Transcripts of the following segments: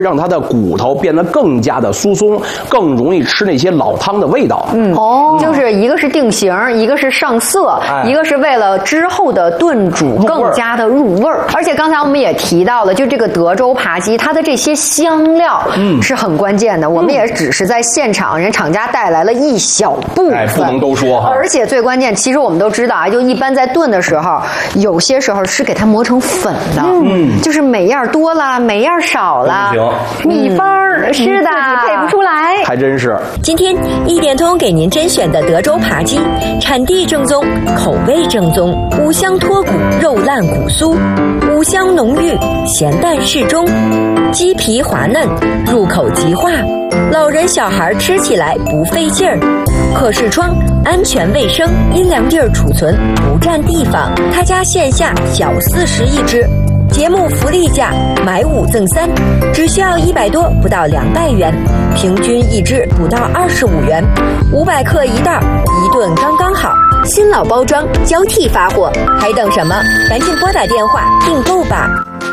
让它的骨头变得更加的疏松，更容易吃那些老汤的味道。 就是一个是定型，一个是上色，一个是为了之后的炖煮更加的入味儿。而且刚才我们也提到了，就这个德州扒鸡，它的这些香料是很关键的。我们也只是在现场，人厂家带来了一小部分， 不能都说。 而且最关键，其实我们都知道啊，就一般在炖的时候，有些时候是给它磨成粉的，就是每样多了，每样少了。秘方是的，配不出来， 还真是。 今天一点通给您甄选的德州扒鸡，产地正宗，口味正宗，五香脱骨，肉烂骨酥，五香浓郁，咸淡适中，鸡皮滑嫩，入口即化，老人小孩吃起来不费劲儿，可视窗，安全卫生，阴凉地儿储存，不占地方。他家线下小40一只。节目福利价买5赠3，只需要100多，不到200元，平均一只不到25元，500克一袋，一顿刚刚好。新老包装交替发货，还等什么？赶紧拨打电话订购吧。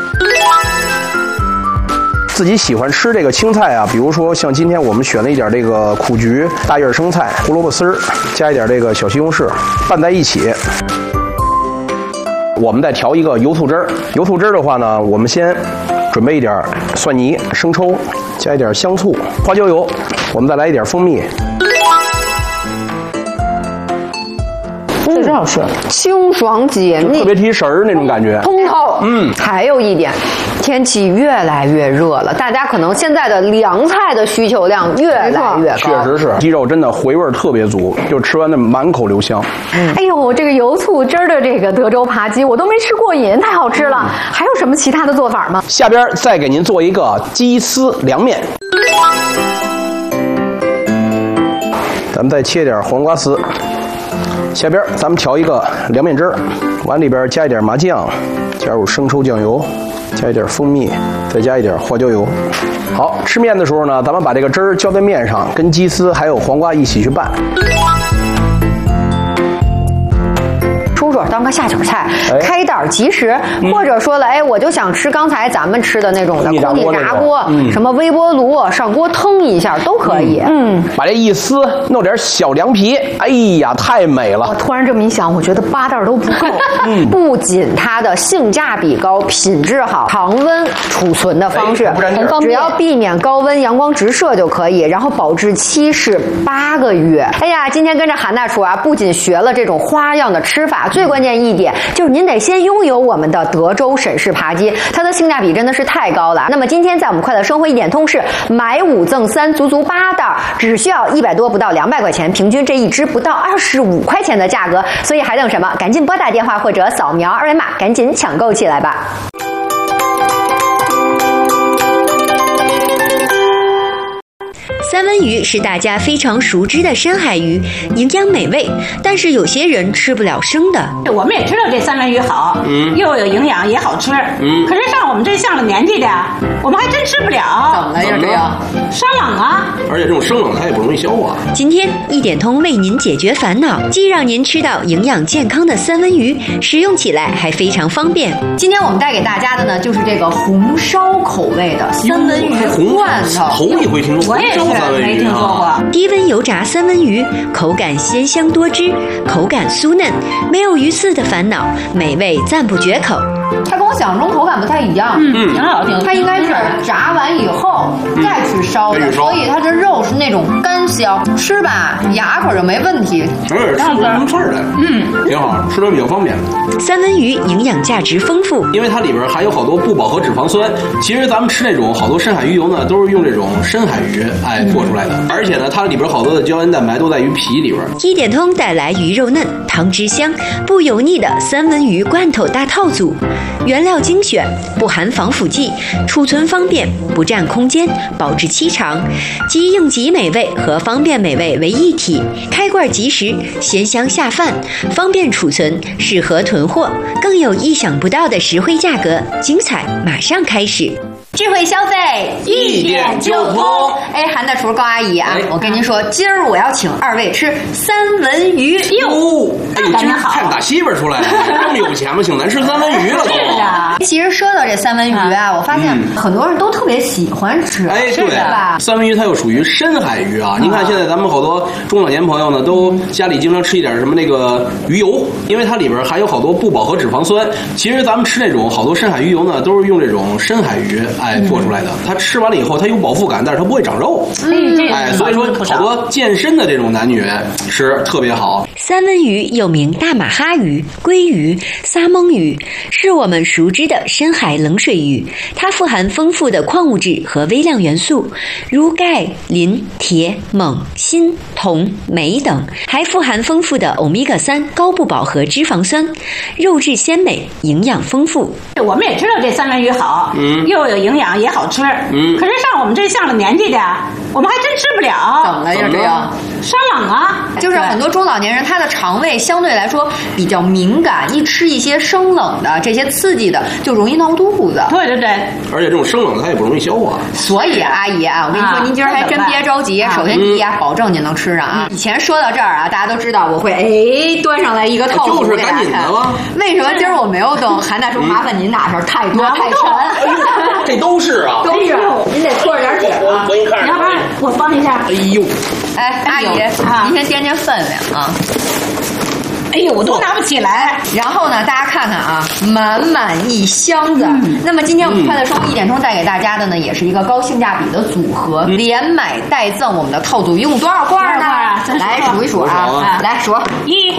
自己喜欢吃这个青菜啊，比如说像今天我们选了一点这个苦菊、大叶生菜、胡萝卜丝儿，加一点这个小西红柿，拌在一起。我们再调一个油醋汁儿。油醋汁儿的话呢，我们先准备一点蒜泥、生抽，加一点香醋、花椒油，我们再来一点蜂蜜。 真好吃，清爽解腻， 特别提神儿那种感觉， 通透。还有一点，天气越来越热了，大家可能现在的凉菜的需求量越来越高。 确实是，鸡肉真的回味特别足，就吃完的满口留香。 哎呦，这个油醋汁儿的这个德州扒鸡我都没吃过瘾，太好吃了。还有什么其他的做法吗？ 下边再给您做一个鸡丝凉面。咱们再切点黄瓜丝。下边咱们调一个凉面汁儿，碗里边加一点麻酱，加入生抽酱油，加一点蜂蜜，再加一点花椒油。好，吃面的时候呢，咱们把这个汁儿浇在面上，跟鸡丝还有黄瓜一起去拌。 出手当个下酒菜，开袋即食，或者说了，我就想吃刚才咱们吃的那种的空气炸锅，什么微波炉上锅腾一下都可以。 把这一撕，弄点小凉皮，哎呀，太美了！ 我突然这么一想，我觉得8袋都不够。 不仅它的性价比高，品质好，常温储存的方式很方便，只要避免高温阳光直射就可以，然后保质期是8个月。哎呀，今天跟着韩大厨啊，不仅学了这种花样的吃法，最关键一点就是您得先拥有我们的德州沈氏扒鸡，它的性价比真的是太高了。那么今天在我们快乐生活一点通是买5赠3，足足8袋，只需要100多不到200块钱，平均这一只不到25块钱的价格，所以还等什么？赶紧拨打电话或者扫描2维码，赶紧抢购起来吧。 三文鱼是大家非常熟知的深海鱼，营养美味，但是有些人吃不了生的。 我们也知道这三文鱼好，又有营养也好吃，可是像我们这上了年纪的，我们还真吃不了。 怎么了呀？这样生冷啊！ 而且这种生冷它也不容易消化。 今天一点通为您解决烦恼，既让您吃到营养健康的三文鱼，食用起来还非常方便。 今天我们带给大家的呢，就是这个红烧口味的三文鱼罐头。 头一回听说， 我也是没听说过。 低温油炸三文鱼，口感鲜香多汁，口感酥嫩，没有鱼刺的烦恼，美味赞不绝口。 它跟我想象中口感不太一样， 挺好听。 它应该是炸完以后再去烧的，所以它的肉是那种干香，吃吧牙口就没问题， 而且吃不出刺儿来，挺好，吃的比较方便。 三文鱼营养价值丰富， 因为它里边含有好多不饱和脂肪酸。其实咱们吃那种好多深海鱼油呢，都是用这种深海鱼做出来的，而且呢，它里边好多的胶原蛋白都在于皮里边。 一点通带来鱼肉嫩、汤汁香、不油腻的三文鱼罐头大套组。原料精选，不含防腐剂，储存方便，不占空间，保质期长，集应急美味和方便美味为一体，开罐即食，鲜香下饭，方便储存，适合囤货，更有意想不到的实惠价格，精彩马上开始。 智慧消费，一一点就通。 哎，韩大厨高阿姨啊，我跟您说，今儿我要请二位吃三文鱼。 哟，哎，你今儿看打媳妇出来了，这么有钱吗？请咱吃三文鱼了都。 是啊，其实说到这三文鱼啊，我发现很多人都特别喜欢吃， 哎， 是吧？ 三文鱼它又属于深海鱼啊。您看现在咱们好多中老年朋友呢，都家里经常吃一点什么那个鱼油，因为它里边含有好多不饱和脂肪酸。其实咱们吃那种好多深海鱼油呢，都是用这种深海鱼做出来的。它吃完了以后，它有饱腹感，但是它不会长肉。所以说好多健身的这种男女吃特别好。 三文鱼又名大马哈鱼、鲑鱼、撒蒙鱼，是我们熟知的深海冷水鱼。它富含丰富的矿物质和微量元素，如钙、磷、铁、锰、锌、铜、镁等，还富含丰富的欧米伽3高不饱和脂肪酸，肉质鲜美，营养丰富。 我们也知道这三文鱼好，又有营养，也好吃。可是像我们这上了年纪的，我们还真吃不了。 怎么了呀？这样生冷啊， 就是很多中老年人他的肠胃相对来说比较敏感，一吃一些生冷的这些刺激的，就容易闹肚子。 对对对， 而且这种生冷的它也不容易消化。 所以阿姨啊，我跟你说，您今儿还真别着急。首先第一啊，保证您能吃上啊。以前说到这儿啊，大家都知道我会端上来一个套组就是赶紧的吧。 为什么今儿我没有动？韩大叔，麻烦您拿上，太多太沉。 这都是啊， 都是，您得搓着点紧啊。 我给你看， 要不然我帮一下。 哎呦， 哎，阿姨，您先掂掂分量啊。 哎呦，我都拿不起来。 然后呢，大家看看啊，满满一箱子。那么今天我们快乐生活1点钟带给大家的呢，也是一个高性价比的组合，连买带赠我们的套组一共多少罐呢？来数一数啊，来数 ，1、2。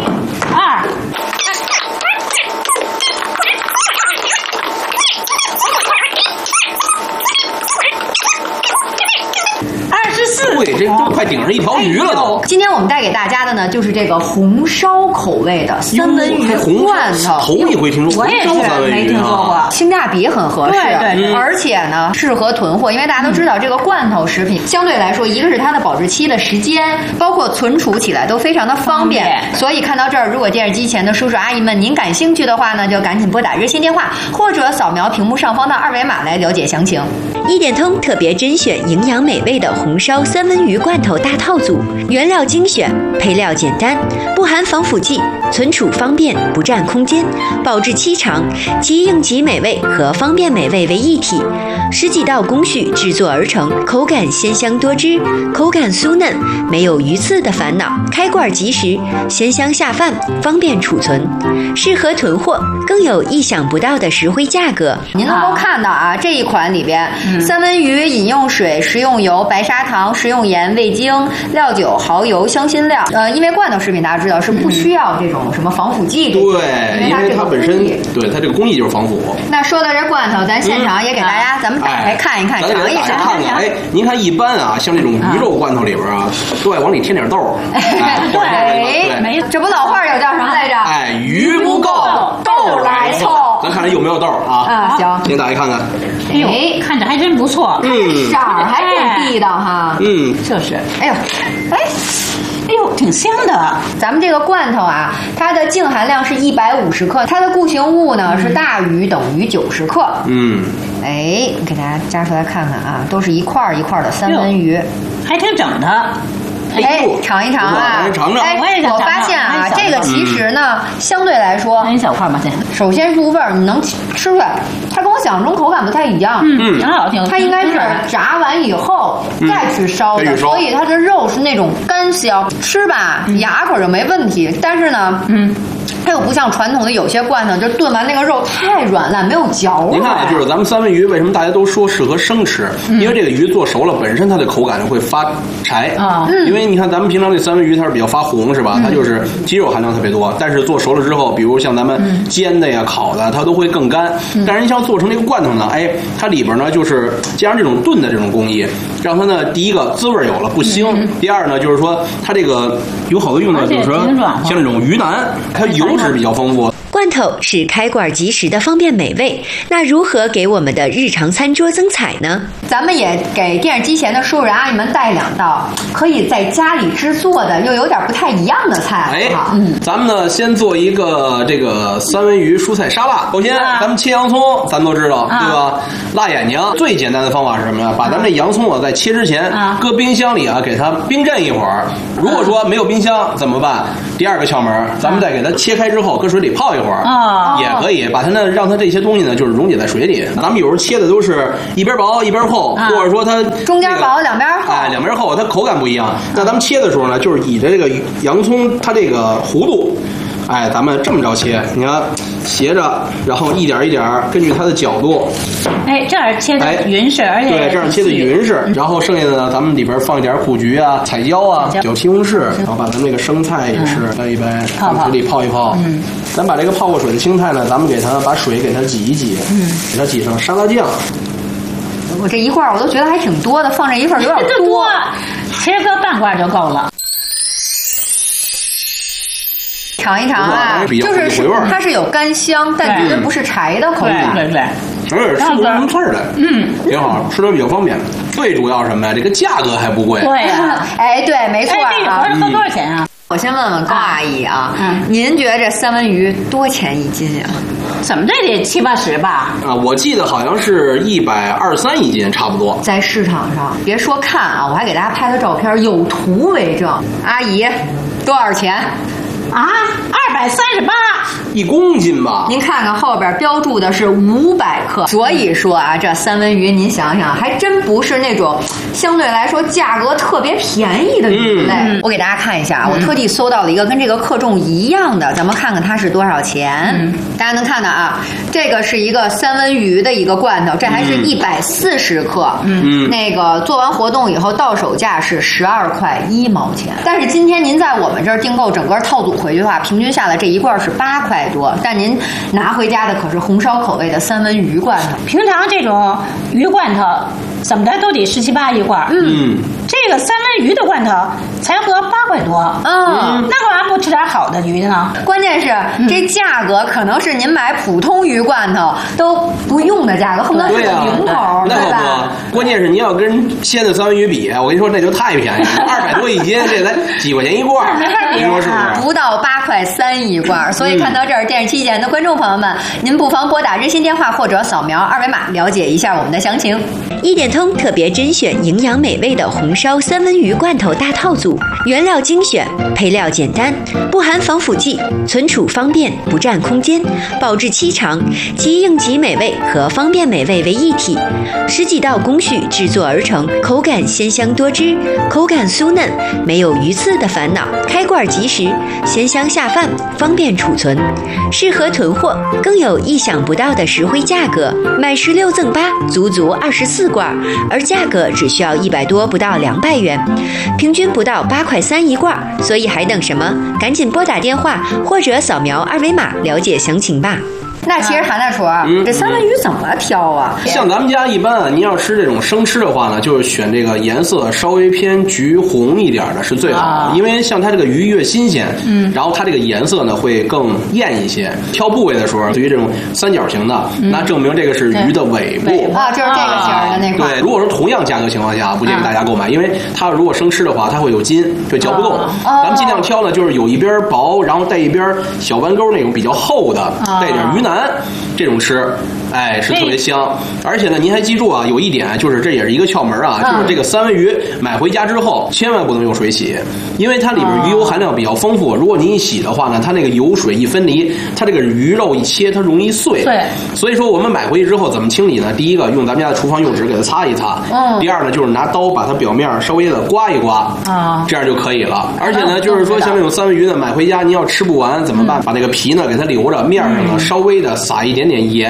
对，这都快顶上一条鱼了都。 今天我们带给大家的呢，就是这个红烧口味的三文鱼罐头。 头一回听说， 我也是没听说过。 性价比很合适， 对， 而且呢适合囤货，因为大家都知道这个罐头食品相对来说，一个是它的保质期的时间，包括存储起来都非常的方便。所以看到这儿，如果电视机前的叔叔阿姨们您感兴趣的话呢，就赶紧拨打热线电话，或者扫描屏幕上方的2维码来了解详情。 1点通特别甄选营养美味的红烧三文鱼罐头大套组，原料精选，配料简单，不含防腐剂，存储方便，不占空间，保质期长，即应急美味和方便美味为一体，10几道工序制作而成，口感鲜香多汁，口感酥嫩，没有鱼刺的烦恼，开罐即食，鲜香下饭，方便储存，适合囤货，更有意想不到的实惠价格。 您能够看到啊，这一款里边，三文鱼、饮用水、食用油、白砂糖、食用盐、味精、料酒、蚝油、香辛料。因为罐头食品大家知道是不需要这种什么防腐剂的， 对，因为它本身对它这个工艺就是防腐。 那说到这罐头，咱现场也给大家咱们打开看一看，尝一尝。 哎，您看一般啊，像这种鱼肉罐头里边啊，都爱往里添点豆。 对，没，这不老话有叫什么来着？ 哎，鱼不够，豆来凑。咱看看有没有豆啊？ 行， 您打开看看。 哎，看着还真不错， 色儿还挺地道哈。 就是。 哎呦， 哎呦，挺香的。 咱们这个罐头啊，它的净含量是150克，它的固形物呢是大于等于90克。哎，给大家夹出来看看啊，都是一块一块的三文鱼， 还挺整的。 哎，尝一尝啊！ 尝尝。 哎，我发现啊，这个其实呢，相对来说， 一小块吧，先。 首先入味儿，你能吃出来，它跟我想象中口感不太一样。 挺好听。它应该是炸完以后再去烧的，所以它的肉是那种干香，吃吧牙口就没问题。但是呢，它又不像传统的有些罐头，就炖完那个肉太软烂，没有嚼劲。 您看啊，就是咱们三文鱼为什么大家都说适合生吃？因为这个鱼做熟了，本身它的口感会发柴啊。因为你看咱们平常这三文鱼它是比较发红是吧？它就是肌肉含量特别多，但是做熟了之后，比如像咱们煎的呀、烤的，它都会更干。但是你像做成这个罐头呢，哎，它里边呢就是加上这种炖的这种工艺，让它呢第一个滋味有了不腥，第二呢就是说它这个有好多用的就是说像这种鱼腩，它油脂比较丰富。 罐头是开罐即食的方便美味，那如何给我们的日常餐桌增彩呢？ 咱们也给电视机前的叔叔阿姨们带2道可以在家里制作的又有点不太一样的菜，好不好？ 咱们呢先做一个这个三文鱼蔬菜沙拉。首先，咱们切洋葱，咱都知道，对吧？辣眼睛最简单的方法是什么呀？把咱们这洋葱在切之前搁冰箱里给它冰镇一会儿。如果说没有冰箱怎么办？第2个窍门，咱们再给它切开之后搁水里泡一会儿，也可以把它呢让它这些东西呢就是溶解在水里。咱们有时候切的都是一边薄一边厚，或者说它中间薄两边厚， 两边厚，它口感不一样。那咱们切的时候呢，就是以这个洋葱它这个弧度。咱们这么着切，你看斜着，然后一点一点根据它的角度， 这样切的匀实，而且对，这样切的匀实。然后剩下的呢，咱们里边放一点苦菊啊、彩椒啊、有西红柿，然后把咱们这个生菜也是掰一掰，往水里泡一泡。咱把这个泡过水的青菜呢，咱们给它把水给它挤一挤，给它挤上沙拉酱。 我这一罐我都觉得还挺多的，放这一份有点多， 其实搁半罐就够了。 尝一尝啊，就是它是有干香，但绝对不是柴的口感。 对， 而且吃不成刺儿来，挺好，吃的比较方便。最主要什么呀？这个价格还不贵。 对呀， 对，没错啊。 这个盒子多少钱啊？ 我先问问高阿姨啊，您觉得这三文鱼多钱1斤呀？ 怎么这得70、80吧？ 我记得好像是123、1斤，差不多。 在市场上，别说看啊，我还给大家拍了照片，有图为证。阿姨，多少钱 ？238，1 公斤吧？ 您看看后边标注的是500克，所以说啊，这三文鱼您想想，还真不是那种相对来说价格特别便宜的鱼类。我给大家看一下，我特地搜到了一个跟这个克重一样的，咱们看看它是多少钱。大家能看到啊，这个是一个三文鱼的一个罐头，这还是140克。那个做完活动以后到手价是12块1毛钱，但是今天您在我们这儿订购整个套组回去的话，平均下来这一罐是8块多，但您拿回家的可是红烧口味的三文鱼罐头。 平常这种鱼罐头怎么的都得17、18一罐。这个三文鱼的罐头才合8块多。那干嘛不吃点好的鱼呢？ 关键是这价格可能是您买普通鱼罐头都不用的价格，恨不得是个零头，对吧？ 关键是您要跟鲜的三文鱼比，我跟你说那就太便宜了，200多1斤，这才几块钱一罐，你说是不是？ 不到8块3一罐。所以看到这儿，电视机前的观众朋友们，您不妨拨打热线电话或者扫描2维码了解一下我们的详情。 一点通特别甄选营养美味的红烧三文鱼罐头大套组，原料精选，配料简单，不含防腐剂，存储方便，不占空间，保质期长，集应急美味和方便美味为一体，10几道工序制作而成，口感鲜香多汁，口感酥嫩，没有鱼刺的烦恼，开罐即食，鲜香下饭，方便储存，适合囤货，更有意想不到的实惠价格，买16赠8，足足24罐，而价格只需要100多不到200元，平均不到8块3一罐，所以还等什么？赶紧拨打电话或者扫描2维码了解详情吧。 那其实韩大厨，这三文鱼怎么挑啊？ 像咱们家一般您要吃这种生吃的话呢，就是选这个颜色稍微偏橘红一点的是最好的，因为像它这个鱼越新鲜，然后它这个颜色呢会更艳一些。挑部位的时候，对于这种三角形的，那证明这个是鱼的尾部就是这个形的那块。 对，如果说同样价格情况下，不建议大家购买，因为它如果生吃的话，它会有筋，就嚼不动。咱们尽量挑呢，就是有一边薄，然后带一边小弯钩那种比较厚的，带点鱼腩。这种吃，是特别香。而且呢，您还记住啊，有一点就是这也是一个窍门啊，就是这个三文鱼买回家之后，千万不能用水洗，因为它里边鱼油含量比较丰富。如果您一洗的话呢，它那个油水一分离，它这个鱼肉一切，它容易碎。 对。 所以说我们买回去之后怎么清理呢？第一个用咱们家的厨房用纸给它擦一擦。第二呢，就是拿刀把它表面稍微的刮一刮，这样就可以了。而且呢，就是说像这种三文鱼呢，买回家您要吃不完怎么办？把这个皮呢给它留着，面上呢稍微的撒一点点盐，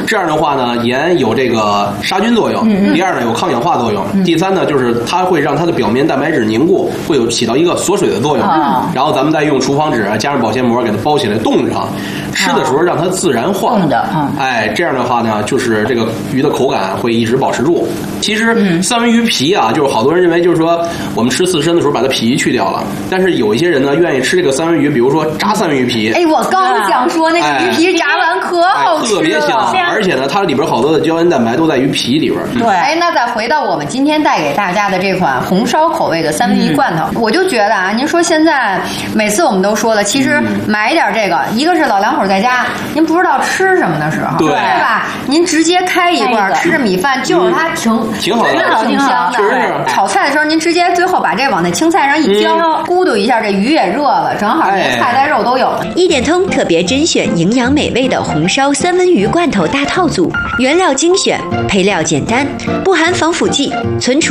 这样的话呢，盐有这个杀菌作用，第二呢有抗氧化作用，第三呢就是它会让它的表面蛋白质凝固，会有起到一个锁水的作用。然后咱们再用厨房纸加上保鲜膜给它包起来冻上，吃的时候让它自然化。哎，这样的话呢，就是这个鱼的口感会一直保持住。其实三文鱼皮啊，就是好多人认为就是说我们吃刺身的时候把它皮去掉了，但是有一些人呢愿意吃这个三文鱼，比如说炸三文鱼皮。 哎，我刚想说那个鱼皮炸完可好吃了， 特别香，而且呢，它里边好多的胶原蛋白都在鱼皮里边。 对，哎，那再回到我们今天带给大家的这款红烧口味的三文鱼罐头，我就觉得啊，您说现在每次我们都说了，其实买点这个，一个是老两口在家，您不知道吃什么的时候，对吧？您直接开一罐，吃着米饭，就是它挺好的， 挺香的。炒菜的时候，您直接最后把这往那青菜上一浇，咕嘟一下，这鱼也热了，正好这菜带肉都有。 一点通特别甄选营养美味的红烧三文鱼罐头大套组，原料精选，配料简单，不含防腐剂，存储